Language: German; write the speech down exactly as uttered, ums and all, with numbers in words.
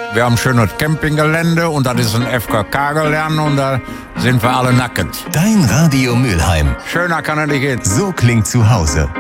Wir haben ein schönes Campinggelände und das ist ein F K K-Gelände und da sind wir alle nackend. Dein Radio Mülheim. Schöner kann er nicht gehen. So klingt zu Hause.